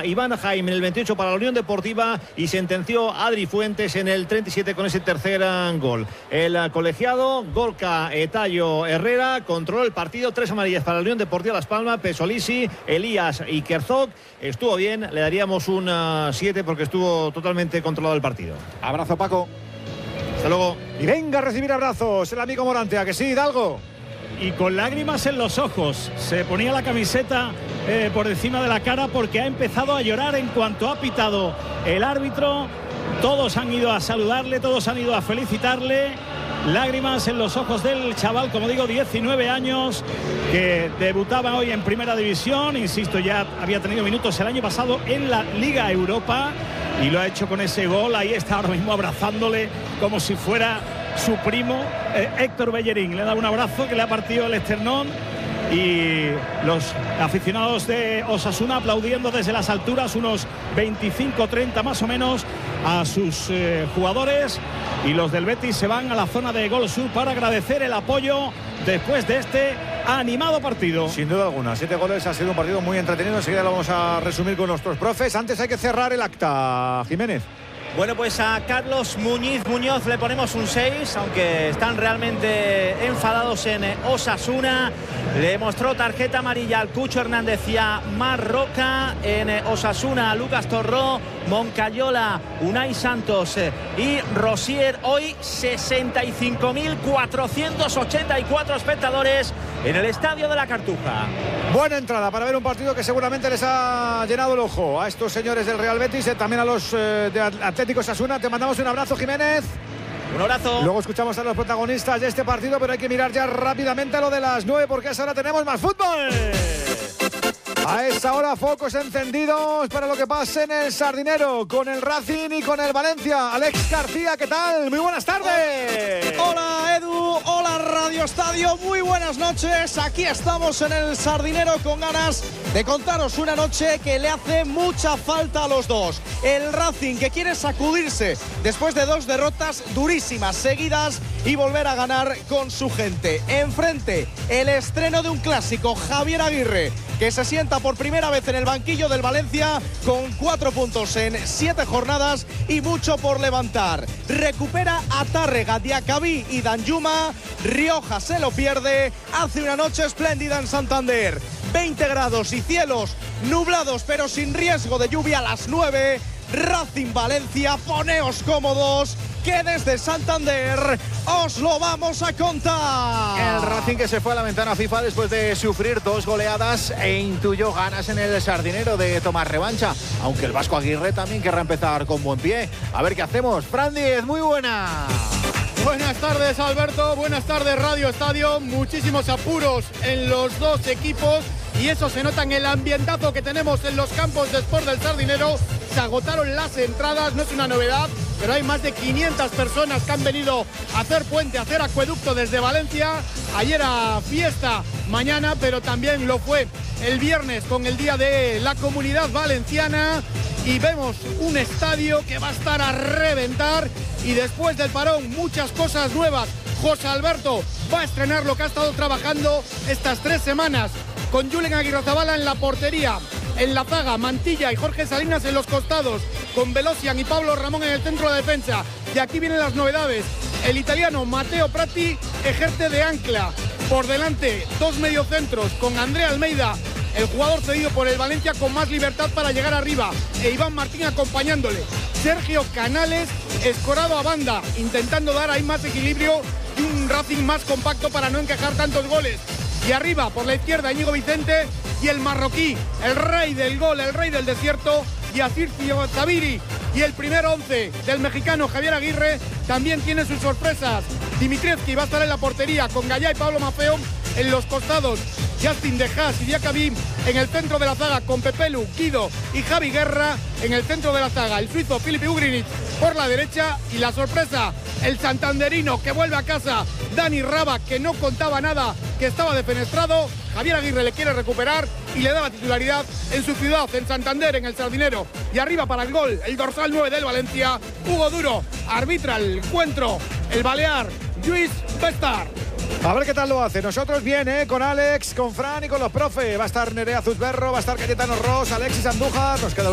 Iván Jaime en el 28 para la Unión Deportiva y sentenció a Adri Fuentes en el 37 con ese tercer gol. El colegiado Gorka Tallo Herrera controló el partido, 3 amarillas para la Unión Deportiva Las Palmas, Pesolisi, Elías y Kerzog. Estuvo bien, le daríamos un 7 porque estuvo totalmente controlado el partido. Abrazo, Paco. Hasta luego. Y venga a recibir abrazos el amigo Morante, ¿a que sí, Hidalgo? Y con lágrimas en los ojos, se ponía la camiseta por encima de la cara porque ha empezado a llorar en cuanto ha pitado el árbitro. Todos han ido a saludarle, todos han ido a felicitarle. Lágrimas en los ojos del chaval, como digo, 19 años, que debutaba hoy en Primera División. Insisto, ya había tenido minutos el año pasado en la Liga Europa y lo ha hecho con ese gol. Ahí está ahora mismo abrazándole como si fuera su primo, Héctor Bellerín. Le da un abrazo que le ha partido el esternón. Y los aficionados de Osasuna aplaudiendo desde las alturas, unos 25-30 más o menos, a sus jugadores. Y los del Betis se van a la zona de Gol Sur para agradecer el apoyo después de este animado partido. Sin duda alguna, 7 goles, ha sido un partido muy entretenido. Enseguida lo vamos a resumir con nuestros profes. Antes hay que cerrar el acta, Jiménez. Bueno, pues a Carlos Muñoz le ponemos un 6, aunque están realmente enfadados en Osasuna. Le mostró tarjeta amarilla al Cucho Hernández y a Marroca. En Osasuna, a Lucas Torró, Moncayola, Unai Santos y Rosier. Hoy 65.484 espectadores en el Estadio de la Cartuja. Buena entrada para ver un partido que seguramente les ha llenado el ojo a estos señores del Real Betis, también a los de Atlético Osasuna. Te mandamos un abrazo, Jiménez. Un abrazo. Luego escuchamos a los protagonistas de este partido, pero hay que mirar ya rápidamente a lo de las 9 porque a esa hora tenemos más fútbol. A esa hora focos encendidos para lo que pase en el Sardinero con el Racing y con el Valencia. Alex García, ¿qué tal? Muy buenas tardes. Hola Edu, hola Radio Estadio, muy buenas noches. Aquí estamos en el Sardinero con ganas de contaros una noche que le hace mucha falta a los dos. El Racing que quiere sacudirse después de 2 derrotas durísimas seguidas y volver a ganar con su gente. Enfrente, el estreno de un clásico, Javier Aguirre, que se sienta por primera vez en el banquillo del Valencia con 4 puntos en 7 jornadas y mucho por levantar. Recupera a Tárrega, Diacabí y Danjuma. Rioja se lo pierde. Hace una noche espléndida en Santander. 20 grados y cielos nublados pero sin riesgo de lluvia a las 9. Racing Valencia, poneos cómodos, que desde Santander os lo vamos a contar. El Racing que se fue a la ventana FIFA después de sufrir 2 goleadas e intuyó ganas en el Sardinero de tomar revancha, aunque el Vasco Aguirre también querrá empezar con buen pie. A ver qué hacemos. Fran Díez, muy buena. Buenas tardes, Alberto, buenas tardes, Radio Estadio. Muchísimos apuros en los dos equipos y eso se nota en el ambientazo que tenemos en los campos de Sport del Sardinero. Se agotaron las entradas, no es una novedad, pero hay más de 500 personas que han venido a hacer puente, a hacer acueducto desde Valencia. Ayer era fiesta, mañana, pero también lo fue el viernes con el Día de la Comunidad Valenciana. Y vemos un estadio que va a estar a reventar y después del parón muchas cosas nuevas. José Alberto va a estrenar lo que ha estado trabajando estas 3 semanas con Julen Aguirrezabala en la portería, en la zaga, Mantilla y Jorge Salinas en los costados, con Velosian y Pablo Ramón en el centro de defensa. Y aquí vienen las novedades. El italiano Matteo Prati ejerce de ancla. Por delante, 2 mediocentros con André Almeida, el jugador cedido por el Valencia, con más libertad para llegar arriba, e Iván Martín acompañándole. Sergio Canales escorado a banda, intentando dar ahí más equilibrio y un Racing más compacto para no encajar tantos goles. Y arriba, por la izquierda, Íñigo Vicente y el marroquí, el rey del gol, el rey del desierto, Yacir Tabiri. Y el primer 11 del mexicano Javier Aguirre también tiene sus sorpresas. Dimitrievski va a estar en la portería con Gallá y Pablo Maffeo en los costados. Justin De Haas y Diacabí en el centro de la zaga, con Pepelu, Guido y Javi Guerra en el centro de la zaga. El suizo Filipe Ugrinic por la derecha y la sorpresa, el santanderino que vuelve a casa, Dani Raba, que no contaba nada, que estaba defenestrado. Javier Aguirre le quiere recuperar y le da la titularidad en su ciudad, en Santander, en el Sardinero. Y arriba para el gol, el dorsal 9 del Valencia, Hugo Duro, arbitra el encuentro, el balear, Lluís Bestar. A ver qué tal lo hace. Nosotros bien, con Alex, con Fran y con los profes. Va a estar Nerea Zuzberro, va a estar Cayetano Ross, Alexis Andújar. Nos queda